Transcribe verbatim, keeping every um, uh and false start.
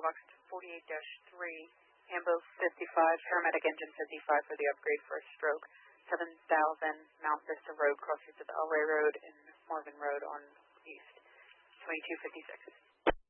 Tackle Box forty-eight dash three, Ambulance fifty-five, Paramedic Engine fifty-five for the upgrade for a stroke. seven thousand Mount Vista Road, crossings of Elray Road and Morgan Road on east. twenty-two fifty-six.